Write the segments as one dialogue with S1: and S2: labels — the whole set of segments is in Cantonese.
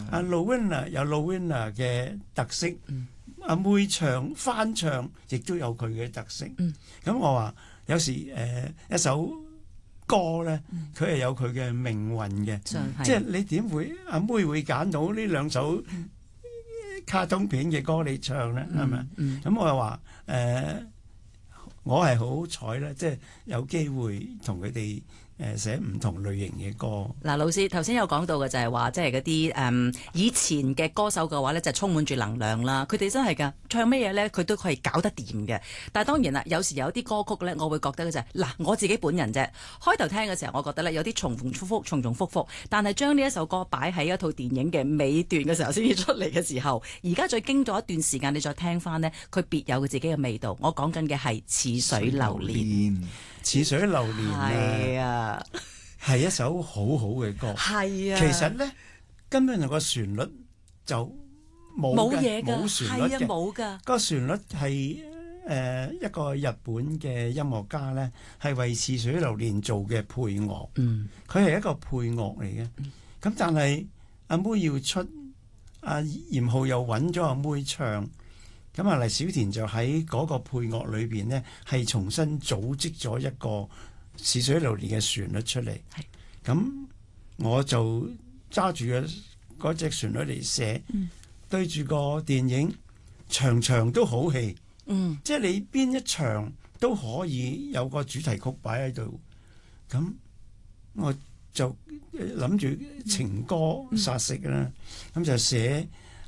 S1: 阿 Rowena 有 Rowena 嘅特色，阿妹唱翻唱亦都有佢嘅特色。咁我話有時一首歌咧，佢係有佢嘅命運嘅，即係你點會阿妹會揀到呢兩首卡通片嘅歌嚟唱咧？係咪？咁我又話我係好彩咧，即係有機會同佢哋寫唔同類型嘅歌。
S2: 嗱，老師頭先有講到嘅就係話，即係嗰啲以前嘅歌手嘅話咧，就充滿住能量啦。佢哋真係㗎，唱咩嘢咧，佢都可以搞得掂嘅。但係當然啦，有時有啲歌曲咧，我會覺得嘅就係嗱，我自己本人啫。開頭聽嘅時候，我覺得咧有啲重複，但係將呢一首歌擺喺一套電影嘅尾段嘅時候先至出嚟嘅時候，而家再經咗一段時間，你再聽翻呢，佢別有佢自己嘅味道。我講緊嘅係《似水流年》。
S1: 似水流年
S2: 係啊，
S1: 係一首好好嘅歌。
S2: 係啊，
S1: 其實咧根本個旋律就冇嘢㗎，冇旋律嘅，
S2: 冇㗎。
S1: 個旋律係一個日本嘅音樂家咧，係為《似水流年》做嘅配樂。佢係一個配樂嚟嘅。咁但係阿妹要出，阿嚴浩又揾咗阿妹唱。咁啊，黎小田就喺嗰個配樂裏邊呢，係重新組織咗一個似水流年嘅旋律出嚟。咁我就揸住嗰隻旋律嚟寫，對住個電影，場場都好戲。即係你邊一場都可以有個主題曲擺喺度。咁我就諗住情歌殺食啦，咁就寫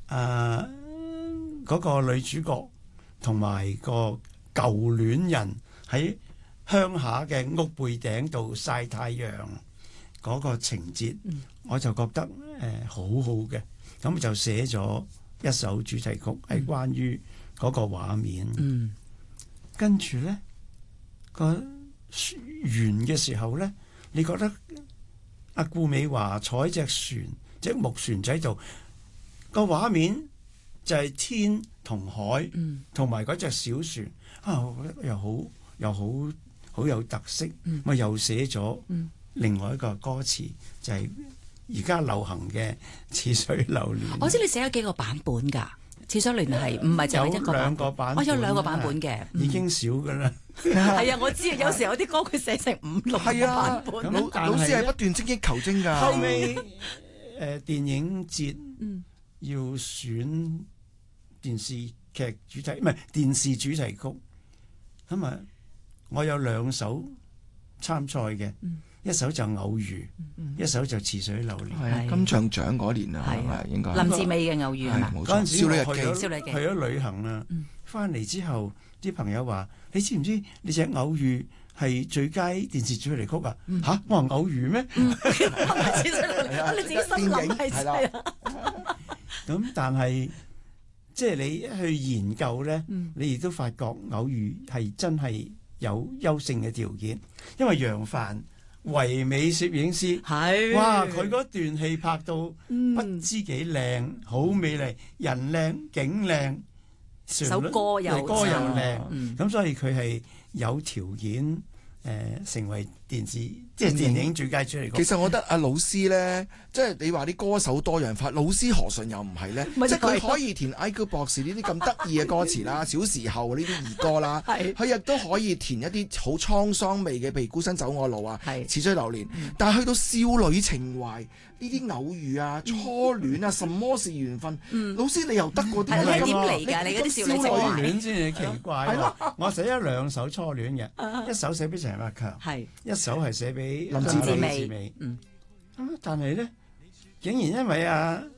S1: 嗰個女主角同埋個舊戀人喺鄉下嘅屋背頂度曬太陽嗰個情節，我就覺得好好嘅，咁就寫咗一首主題曲係關於嗰個畫面。跟住呢個完嘅時候呢，你覺得阿顧美華坐喺隻木船仔度，個畫面就係天同海，同埋嗰隻小船我覺得又好有特色。我又寫咗另外一個歌詞，就係而家流行嘅《似水流年》。
S2: 我知你寫咗幾個版本㗎，《似水流年》係唔係就係一個版本？有兩個版本，有兩個版本嘅，
S1: 已經少㗎啦。
S2: 係啊，我知有時有啲歌佢寫成5、6個版本。
S3: 老師係不斷精益求精㗎。
S1: 後尾電影節要選電視劇主題，唔係電視主題曲。咁啊，我有2首參賽嘅，一首就偶遇，一首就似水流年。
S3: 係金像獎嗰年啊，係咪應該？
S2: 林志美嘅偶遇啊，
S1: 嗰陣時我
S2: 少女日記
S1: 去咗旅行啦，翻嚟之後啲朋友話：你知唔知你隻偶遇係最佳電視主題曲啊？嚇！我話偶遇咩？
S2: 似水流年，你自己心諗係啦。
S1: 咁但係即係你去研究咧，你亦都發覺偶遇係真係有優勝嘅條件，因為楊凡唯美攝影師，哇！佢嗰段戲拍到不知幾靚，好美麗，人靚景靚，
S2: 首歌又
S1: 靚，咁所以佢係有條件成為電視即係電影最佳主題曲。
S3: 其實我覺得阿老師咧，即係你話啲歌手多樣化，老師何嘗又唔係咧？即係佢可以填 IQ 博士呢啲咁得意嘅歌詞啦，小時候呢啲兒歌啦，佢亦都可以填一啲好滄桑味嘅，譬如孤身走我路啊，似水流年。但係去到少女情懷呢啲偶遇啊、初戀啊、什麼是緣分？老師你又得過啲
S2: 咩？點嚟㗎？你嗰啲少女情懷
S1: 戀先至奇怪。我寫咗2首初戀嘅，一首寫俾陳百強，一首係寫俾林志美。但係咧，竟然因為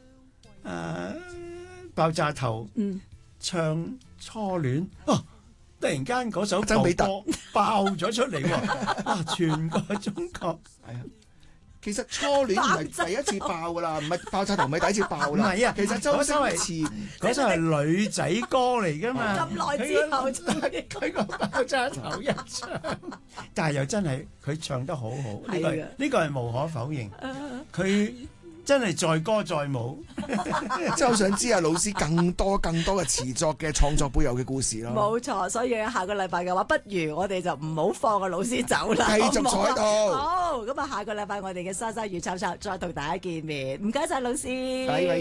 S1: 爆炸頭唱初戀，突然間嗰首舊歌爆咗出嚟喎！全個中國係啊！
S3: 其實初戀唔係第一次爆噶啦，唔係爆炸頭唔係第一次爆啦。
S1: 唔係啊，
S3: 其實周星馳
S1: 嗰首係女仔歌嚟噶嘛。
S2: 咁耐之後，
S1: 佢個爆炸頭一唱，但係又真係佢唱得好好。呢個係無可否認。佢真係載歌載舞。
S3: 真係好想知啊，老師更多嘅詞作嘅創作背後嘅故事咯。
S2: 冇錯，所以下個禮拜嘅話，不如我哋就唔好放個老師走啦，
S3: 繼續坐喺度。
S2: 好，咁啊，下個禮拜我哋嘅莎莎與秋秋再同大家見面。唔該晒老師。